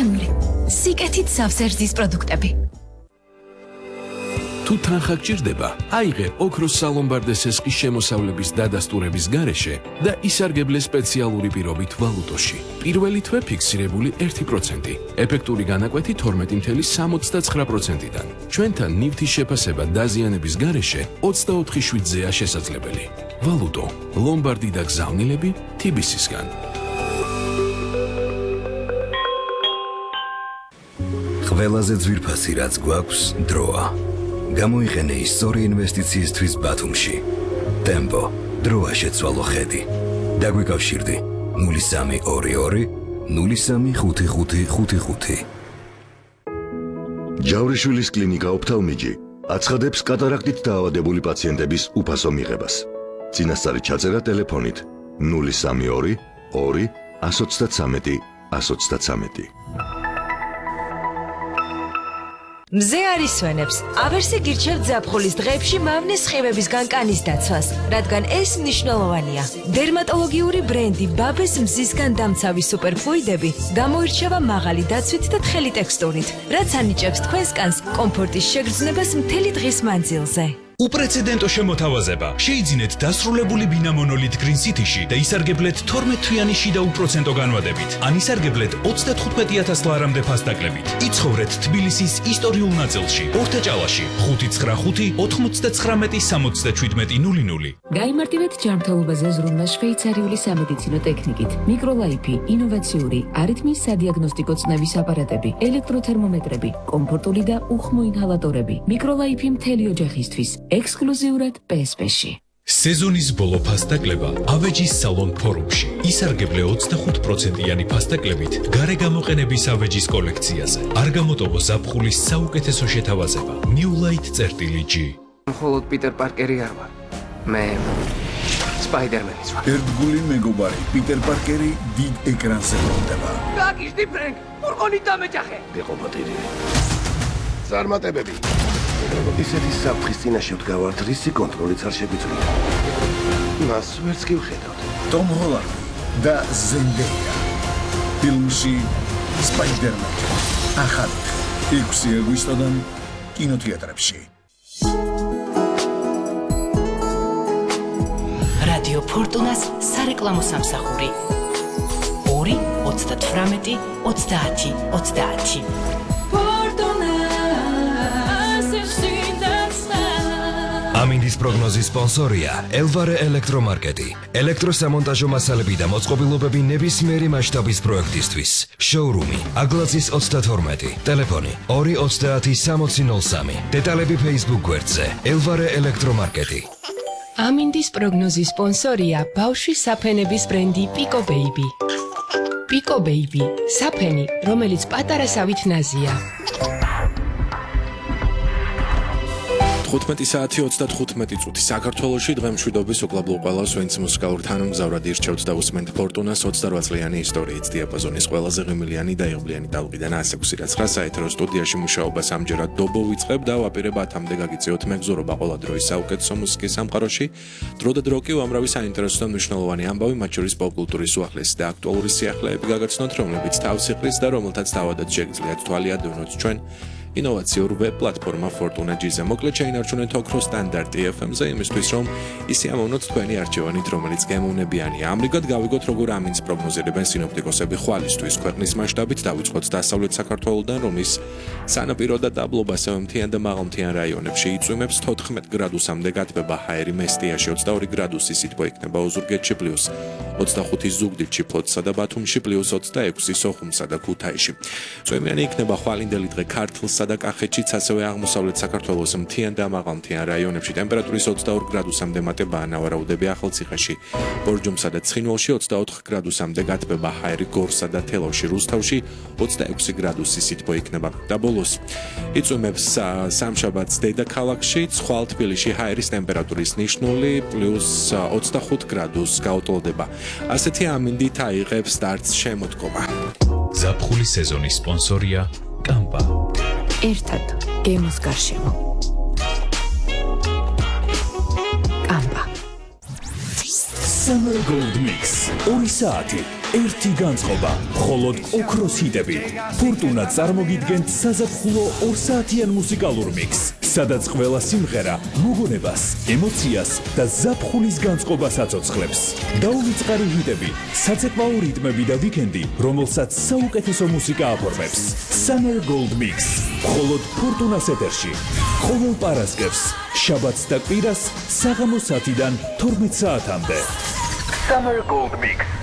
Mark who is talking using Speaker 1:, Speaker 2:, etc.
Speaker 1: ორგანული, სიკეთით სავსე პროდუქტები.
Speaker 2: თუ თანხა გჭირდება, აიღე ოქროს სალომბარდეს ესყის შემოსავლების დადასტურების გარეშე და ისარგებლე სპეციალური პირობით ვალუტოში. პირველი თვე ფიქსირებული 1%, ეფექტური განაკვეთი 12.69%-დან. ჩვენთან ნივთის შეფასება დაზიანების გარეშე 24/7-ზეა შესაძლებელი. ვალუტო, ლომბარდი და გზავნილები TBC-სგან.
Speaker 3: ყველაზე ძვირფასი რაც გვაქვს დროა. გამოიყენე ისტორი ინვესტიციისთვის ბათუმში. ტემპო, დროა შეცვალო ხედი. დაგვიკავშირდი 0322 035555.
Speaker 4: ჯავრიშვილის კლინიკა ოფთალმიჯი აცხადებს კატარაქტით დაავადებული პაციენტების უფასო მიღებას. წინასწარი ჩაწერა ტელეფონით 032 2 133 133.
Speaker 5: მზე არის სვენებს. ავერსი გირჩევთ ზაფხულის დღეებში მავნეს სხივებისგან კანის დაცვას, რადგან ეს მნიშვნელოვანია. დერმატოლოგიური ბრენდი ბაბეს მზისგან დამცავი სუპერფლუიდები გამოირჩევა მაღალი დაცვით და თხელი ტექსტურით, რაც ანიჭებს თქვენს კანს კომფორტის შეგრძნებას მთელი დღის მანძილზე.
Speaker 6: უპრეცედენტო შემოთავაზება. შეიძინეთ დასრულებული ბინა მონოლით Green City-ში და ისარგებლეთ 12-თვიანი შიდა უპროცენტო განვადებით. ან ისარგებლეთ 35,000 ლარამდე ფასდაკლებით. იცხოვრეთ თბილისის ისტორიულ ნაწილში, ორთაჭალაში, 595 99 77 00.
Speaker 7: გაიმარტივეთ ჯანმრთელობაზე ზრუნვა შვეიცარიული სამედიცინო ტექნიკით. მიკროლაიფი, ინოვაციური, არითმიის სადიაგნოსტიკო წნევის აპარატები, ელექტროთერმომეტრები, კომფორტული და უხმო ინჰალატორები. მიკროლაიფი მთელი ოჯახისთვის. ექსკლუზიურად PSP-ში.
Speaker 6: სეზონის ბოლო ფასდაკლება ავეჯის სალონ ფორუმში. ისარგებლე 25%-იანი ფასდაკლებით გარე გამოყენების ავეჯის კოლექციაზე. არ გამოტოვო ზაფხულის საუკეთესო შეთავაზება. New Light-G.
Speaker 8: მხოლოდ პიტერ პარკერი არ ვარ. მე სპაიდერმენის ვარ.
Speaker 9: ერთგული მეგობარი პიტერ პარკერი დიდ ეკრანზე ბრუნდება.
Speaker 8: გაგიჟდი ფრენკ, ფურგონი დამეჯახე.
Speaker 4: იყო პატირი. წარმატებები. ისეთი საფრთხის წინაშე ვდგავართ, რისი კონტროლიც არ შეგვიძლია. მას ვერც კი ვხედავთ.
Speaker 9: ტომ ჰოლანდი და ზენდეია. ფილმში სპაიდერმენი. ახალი 6 აგვისტოდან კინოთეატრებში.
Speaker 1: რადიო ფორტუნას სარეკლამო სამსახური 2 38 30 30.
Speaker 3: ამინდის პროგნოზის სპონსორია ელვარე ელექტრომარკეტი. ელექტროსამონტაჟო მასალები და მოწყობილობები ნებისმიერი მასშტაბის პროექტისთვის. შოურუმი აგლაძის 32, ტელეფონი 230 დეტალები Facebook გვერდზე ელვარე ელექტრომარკეტი.
Speaker 1: ამინდის პროგნოზის სპონსორია ბავშვის საფენების ბრენდი Pico Baby. Pico Baby, საფენი, რომელიც პატარასავით ნაზია.
Speaker 2: 15 საათი 35 წუთი საქართველოში დღემშვიდობის უკლაბლო ყველას ვინც მუსიკალური თანამგზავრად ირჩევთ და უსმენთ ფორტუნას 28 წლიანი ისტორიით დიაპაზონის ყველაზე ღიმილიანი და იღბლიანი ტალღიდან 106.9 საეთერო სტუდიაში მუშაობას ამჯერად დობო ვიწყებ და ვაპირებ 10-მდე გაგიწიოთ მეგზურობა ყველა დროის საუკეთესო მუსიკის სამყაროში. დრო და დრო კი უამრავი საინტერესო და მნიშვნელოვანი ამბავი, მათ შორის პოპკულტურის უახლესი და აქტუალური სიახლეები გაგაცნოთ, რომლებიც თავს იყრის და რომელთაც თავადაც შეგიძლიათ თვალი ადევნოთ ჩვენ ინოვაციურ ვებ პლატფორმა Fortuna G-ზე. მოკლედ შეინარჩუნეთ ოქრო სტანდარტი FM-ზე იმისთვის, რომ ისე ამოვნოთ თქვენი არჩევანით, რომელიც გემოვნებიანია. ამრიგად გავიგოთ, როგორ ამინს პროგნოზირებენ სინოპტიკოსები ხვალისთვის ქვეყნის მასშტაბით, დავიწყოთ დასავლეთ საქართველოდან, რომლის სანაპირო და დაბლობას მთიან და მაღალმთიან რაიონებში იწვიმებს 14 გრადუსამდე გათბება ჰაერი მესტიაში 22 გრადუსი სითბო იქნება ოზურგეთში +25 ზუგდიდში, ფლოტსა და ბათუმში +26 სოხუმსა და ქუთაისში. წვიმიანი იქნება ხვალინდელი დღე ქართლსა და კახეთშიც, ასევე აღმოსავლეთ საქართველოს მთიან და მაღალმთიან რაიონებში ტემპერატურის 22 გრადუსამდე მატებაა ნავარაუდები ახალციხეში, ბორჯომსა და ცხინვალში 24 გრადუსამდე გათბება ჰაერი გორსა და თელავში, რუსთავში 26 გრადუსი სითბო იქნება. და ბოლოს იწვიმებს სამშაბათს დედაქალაქში, ცხვალ თბილისში ჰაერის ტემპერატურის ნიშნული +25 გრადუსს გაუტოლდება. ასეთი ამინდით აიღებს სტარტს შემოდგომა.
Speaker 6: ზაფხულის სეზონის სპონსორია კამპა.
Speaker 7: ერთად გემოს გარშემო. კამპა.
Speaker 6: Summer Gold Mix 2 საათი ერთი განწყობა, მხოლოდ ოქროს ჰიტები. ფორტუნა წარმოგიდგენთ საზაფხულო 2 საათიან მუსიკალურ მიქსს, სადაც ყველა სიმღერა მოგონებას, ემოციას და ზაფხულის განწყობას აცოცხლებს. დაუვიწყარი ჰიტები, საცეკვაო რიტმები და ვიკენდი, რომელსაც საუკეთესო მუსიკა აფორმებს. Summer Gold Mix, მხოლოდ ფორტუნას ეთერში. ყოველ პარასკევს, შაბათს და კვირას საღამო 10-დან 12 საათამდე. Summer Gold Mix.